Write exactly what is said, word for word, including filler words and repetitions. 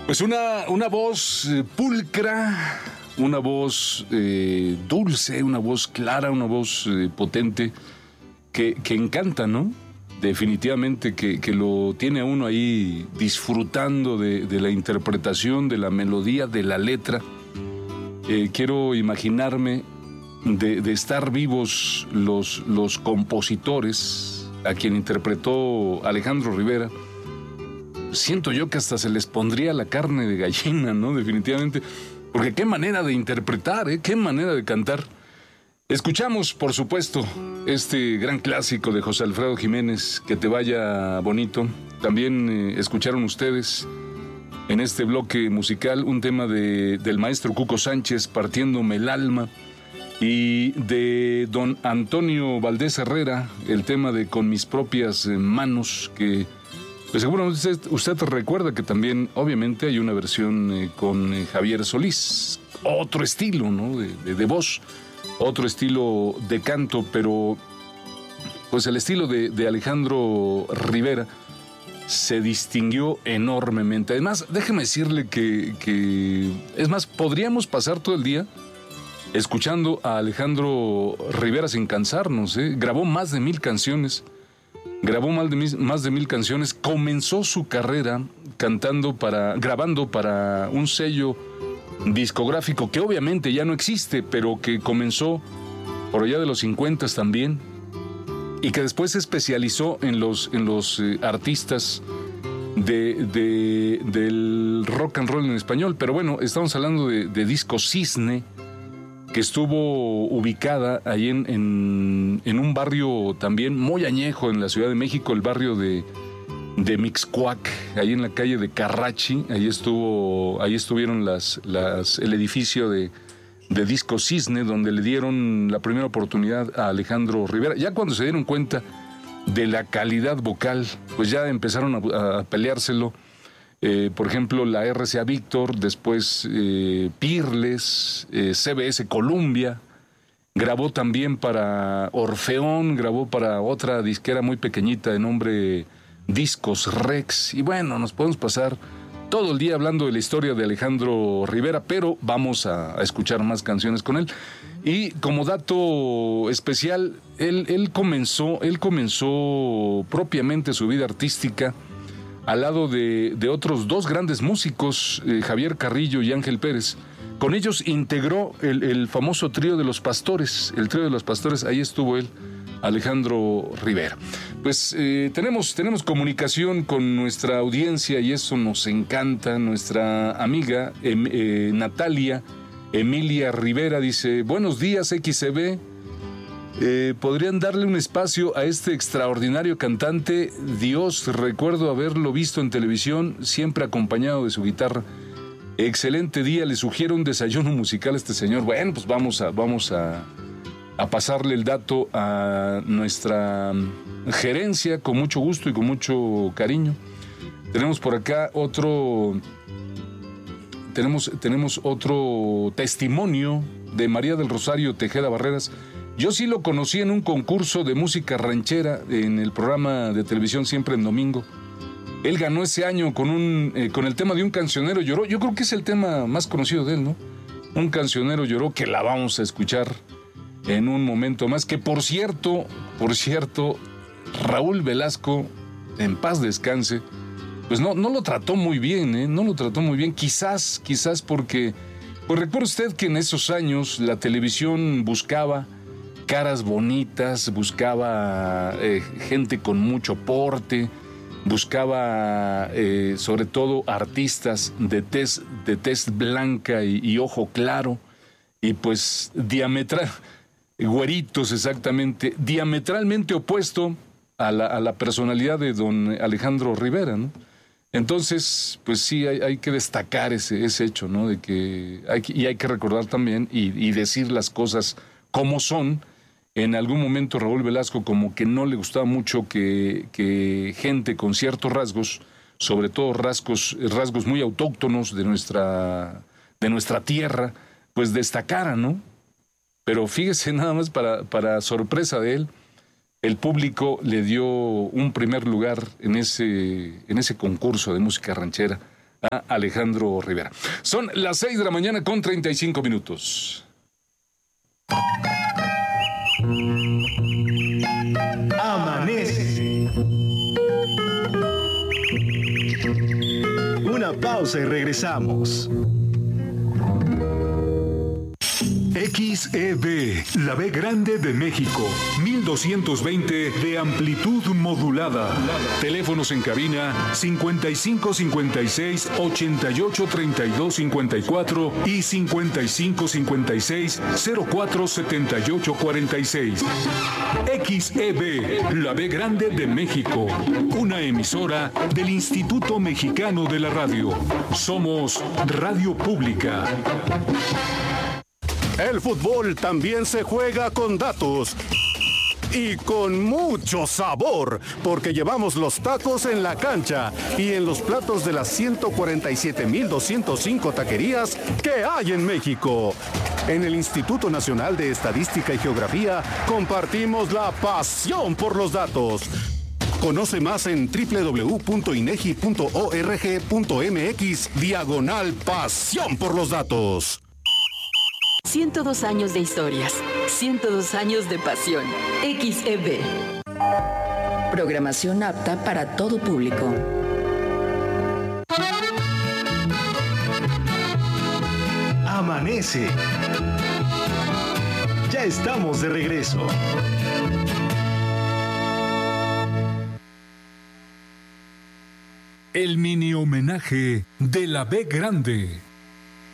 Pues una, una voz eh, pulcra, una voz eh, dulce, una voz clara, una voz eh, potente que, que encanta, ¿no? Definitivamente que, que lo tiene a uno ahí disfrutando de, de la interpretación, de la melodía, de la letra. Eh, quiero imaginarme de, de estar vivos los, los compositores a quien interpretó Alejandro Rivera. Siento yo que hasta se les pondría la carne de gallina, ¿no? Definitivamente. Porque qué manera de interpretar, ¿eh? Qué manera de cantar. Escuchamos, por supuesto, este gran clásico de José Alfredo Jiménez, Que te vaya bonito. También eh, escucharon ustedes en este bloque musical un tema de, del maestro Cuco Sánchez, Partiéndome el alma, y de don Antonio Valdés Herrera, el tema de Con mis propias manos, que pues seguramente usted, usted recuerda que también, obviamente, hay una versión eh, con eh, Javier Solís, otro estilo, ¿no? De, de, de voz, otro estilo de canto, pero pues el estilo de, de Alejandro Rivera se distinguió enormemente. Además, déjeme decirle que, que, es más, podríamos pasar todo el día escuchando a Alejandro Rivera sin cansarnos, ¿eh? Grabó más de mil canciones. Grabó más de, mil, más de mil canciones, comenzó su carrera cantando para, grabando para un sello discográfico que obviamente ya no existe, pero que comenzó por allá de los cincuenta también, y que después se especializó en los, en los eh, artistas de, de, del rock and roll en español. Pero bueno, estamos hablando de, de Disco Cisne, que estuvo ubicada ahí en, en, en un barrio también muy añejo en la Ciudad de México, el barrio de, de Mixcoac, ahí en la calle de Carrachi. Ahí estuvo, ahí estuvieron las, las, el edificio de, de Disco Cisne, donde le dieron la primera oportunidad a Alejandro Rivera. Ya cuando se dieron cuenta de la calidad vocal, pues ya empezaron a, a peleárselo. Eh, por ejemplo, la R C A Víctor, después eh, Pirles, eh, C B S Columbia, grabó también para Orfeón, grabó para otra disquera muy pequeñita de nombre Discos Rex, y bueno, nos podemos pasar todo el día hablando de la historia de Alejandro Rivera, pero vamos a, a escuchar más canciones con él. Y como dato especial, él, él comenzó, él comenzó propiamente su vida artística al lado de, de otros dos grandes músicos, eh, Javier Carrillo y Ángel Pérez. Con ellos integró el, el famoso trío de los Pastores, el trío de los Pastores, ahí estuvo él, Alejandro Rivera. Pues eh, tenemos, tenemos comunicación con nuestra audiencia y eso nos encanta. Nuestra amiga eh, eh, Natalia Emilia Rivera dice: buenos días, X C B. Eh, ¿Podrían darle un espacio a este extraordinario cantante? Dios, recuerdo haberlo visto en televisión, siempre acompañado de su guitarra. Excelente día, le sugiero un desayuno musical a este señor. Bueno, pues vamos a, vamos a, a pasarle el dato a nuestra gerencia con mucho gusto y con mucho cariño. Tenemos por acá otro, tenemos, tenemos otro testimonio de María del Rosario Tejeda Barreras. Yo sí lo conocí en un concurso de música ranchera en el programa de televisión Siempre en Domingo. Él ganó ese año con, un, eh, con el tema de Un cancionero lloró. Yo creo que es el tema más conocido de él, ¿no? Un cancionero lloró, que la vamos a escuchar en un momento más. Que por cierto, por cierto, Raúl Velasco, en paz descanse, pues no, no lo trató muy bien, ¿eh? No lo trató muy bien. Quizás, quizás porque, pues recuerde usted que en esos años la televisión buscaba caras bonitas, buscaba eh, gente con mucho porte, buscaba eh, sobre todo artistas de tez, de tez blanca y, y ojo claro, y pues diametral, güeritos exactamente, diametralmente opuesto a la, a la personalidad de don Alejandro Rivera, ¿no? Entonces, pues sí, hay, hay que destacar ese, ese hecho, ¿no? De que hay que, y hay que recordar también y, y decir las cosas como son. En algún momento Raúl Velasco como que no le gustaba mucho que, que gente con ciertos rasgos, sobre todo rasgos, rasgos muy autóctonos de nuestra, de nuestra tierra, pues destacara, ¿no? Pero fíjese nada más, para, para sorpresa de él, el público le dio un primer lugar en ese, en ese concurso de música ranchera a Alejandro Rivera. Son las seis de la mañana con treinta y cinco minutos. Amanece. Una pausa y regresamos. X E B, la B grande de México, mil doscientos veinte de amplitud modulada. Teléfonos en cabina cincuenta y cinco cincuenta y seis ochenta y ocho treinta y dos cincuenta y cuatro y cincuenta y cinco cincuenta y seis cero cuatro setenta y ocho cuarenta y seis. X E B, la B grande de México, una emisora del Instituto Mexicano de la Radio. Somos Radio Pública. El fútbol también se juega con datos. Y con mucho sabor, porque llevamos los tacos en la cancha y en los platos de las ciento cuarenta y siete mil doscientos cinco taquerías que hay en México. En el Instituto Nacional de Estadística y Geografía compartimos la pasión por los datos. Conoce más en doble u doble u doble u punto inegi punto org punto mx diagonal pasión por los datos. ciento dos años de historias, ciento dos años de pasión. X E B. Programación apta para todo público. Amanece. Ya estamos de regreso. El mini homenaje de la B grande.